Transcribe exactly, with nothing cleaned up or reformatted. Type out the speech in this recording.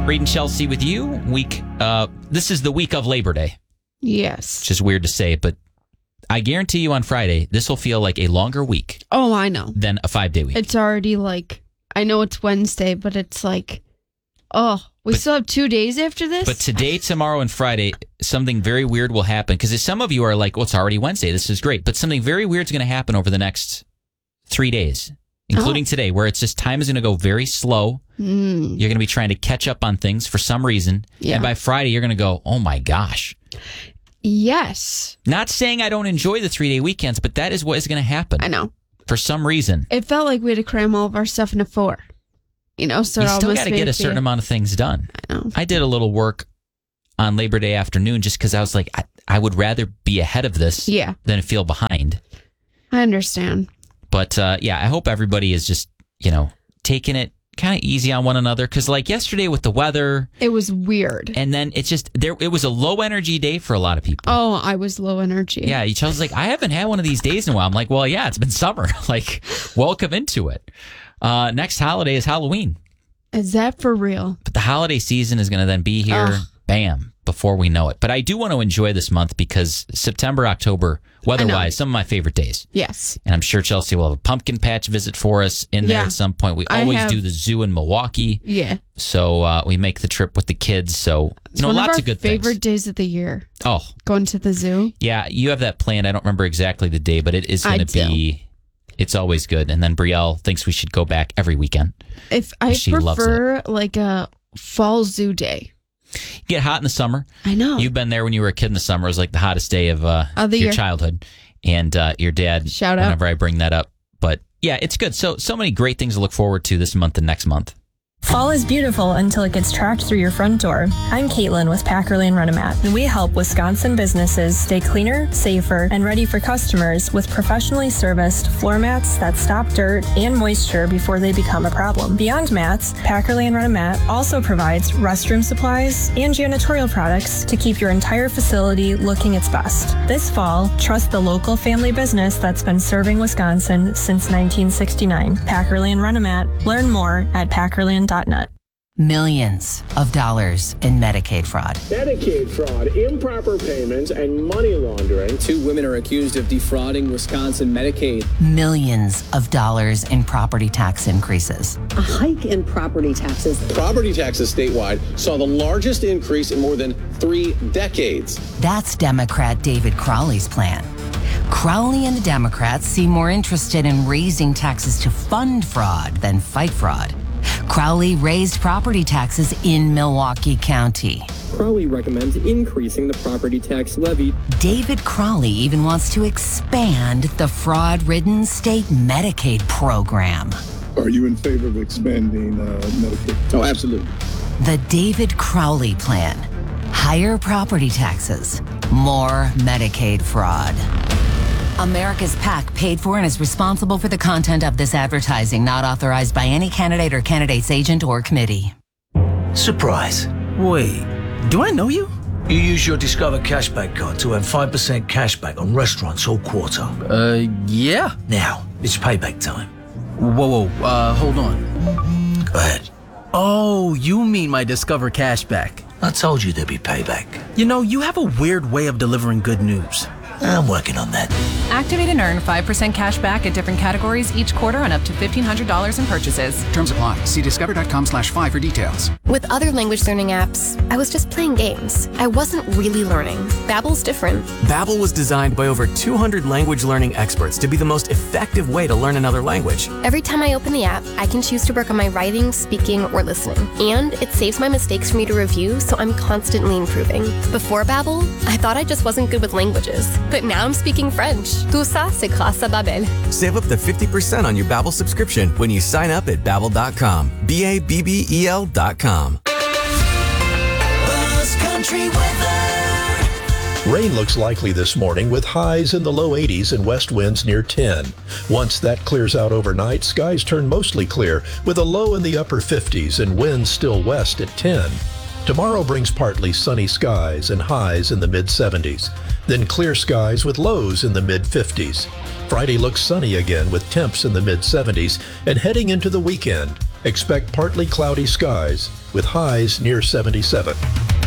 Reed and Chelsea with you. Week. Uh, this is the week of Labor Day. Yes. It's just weird to say, but I guarantee you on Friday, this will feel like a longer week. Oh, I know. Than a five-day week. It's already like, I know it's Wednesday, but it's like, oh, we but, still have two days after this? But today, tomorrow, and Friday, something very weird will happen. Because some of you are like, well, it's already Wednesday. This is great. But something very weird is going to happen over the next three days, including oh. today, where it's just time is going to go very slow. Mm. You're going to be trying to catch up on things for some reason. Yeah. And by Friday, you're going to go, oh my gosh. Yes. Not saying I don't enjoy the three-day weekends, but that is what is going to happen. I know. For some reason. It felt like we had to cram all of our stuff into four. You know, so you it still got to get a certain amount of things done. I know. I did a little work on Labor Day afternoon just because I was like, I, I would rather be ahead of this yeah. than feel behind. I understand. But uh, yeah, I hope everybody is just, you know, taking it kind of easy on one another. Because like yesterday with the weather. It was weird. And then it's just, there. it was a low energy day for a lot of people. Oh, I was low energy. Yeah, each other's like, I haven't had one of these days in a while. I'm like, well, yeah, it's been summer. Like, welcome into it. Uh, next holiday is Halloween. Is that for real? But the holiday season is going to then be here, Ugh. bam, before we know it. But I do want to enjoy this month because September, October, weather-wise, some of my favorite days. Yes. And I'm sure Chelsea will have a pumpkin patch visit for us in there yeah. at some point. We I always have, do the zoo in Milwaukee. Yeah. So uh, we make the trip with the kids. So, it's you know, one lots of, our of good favorite things. days of the year. Oh. Going to the zoo. Yeah, you have that planned. I don't remember exactly the day, but it is going to be... It's always good. And then Brielle thinks we should go back every weekend. If I she prefer like a fall zoo day. You get hot in the summer. I know. You've been there when you were a kid in the summer. It was like the hottest day of, uh, of the your year. childhood. And uh, your dad, Shout out. whenever I bring that up. But yeah, it's good. So, so many great things to look forward to this month and next month. Fall is beautiful until it gets tracked through your front door. I'm Caitlin with Packerly and Runamat, and we help Wisconsin businesses stay cleaner, safer, and ready for customers with professionally serviced floor mats that stop dirt and moisture before they become a problem. Beyond mats, Packerly and Runamat also provides restroom supplies and janitorial products to keep your entire facility looking its best. This fall, trust the local family business that's been serving Wisconsin since nineteen sixty-nine. Packerly and Runamat. Learn more at Packerly and Net. Millions of dollars in Medicaid fraud. Medicaid fraud, improper payments, and money laundering. Two women are accused of defrauding Wisconsin Medicaid. Millions of dollars in property tax increases. A hike in property taxes. Property taxes statewide saw the largest increase in more than three decades. That's Democrat David Crowley's plan. Crowley and the Democrats seem more interested in raising taxes to fund fraud than fight fraud. Crowley raised property taxes in Milwaukee County. Crowley recommends increasing the property tax levy. David Crowley even wants to expand the fraud-ridden state Medicaid program. Are you in favor of expanding uh, Medicaid? Oh, absolutely. The David Crowley plan. Higher property taxes, more Medicaid fraud. America's PAC paid for and is responsible for the content of this advertising, not authorized by any candidate or candidate's agent or committee. Surprise. Wait, do I know you? You use your Discover Cashback card to earn five percent cashback on restaurants all quarter. Uh, yeah. Now, it's payback time. Whoa, whoa, uh, hold on. Go ahead. Oh, you mean my Discover Cashback. I told you there'd be payback. You know, you have a weird way of delivering good news. I'm working on that. Activate and earn five percent cash back at different categories each quarter on up to fifteen hundred dollars in purchases. Terms apply. See discover.com slash five for details. With other language learning apps, I was just playing games. I wasn't really learning. Babbel's different. Babbel was designed by over two hundred language learning experts to be the most effective way to learn another language. Every time I open the app, I can choose to work on my writing, speaking, or listening. And it saves my mistakes for me to review, so I'm constantly improving. Before Babbel, I thought I just wasn't good with languages. But now I'm speaking French. Tout ça, c'est grâce à Babbel. Save up to fifty percent on your Babbel subscription when you sign up at babbel dot com. B A B B E L dot com. Buzz Country weather. Rain looks likely this morning with highs in the low eighties and west winds near ten. Once that clears out overnight, skies turn mostly clear with a low in the upper fifties and winds still west at ten. Tomorrow brings partly sunny skies and highs in the mid seventies. Then clear skies with lows in the mid fifties. Friday looks sunny again with temps in the mid seventies. And heading into the weekend, expect partly cloudy skies with highs near seventy-seven.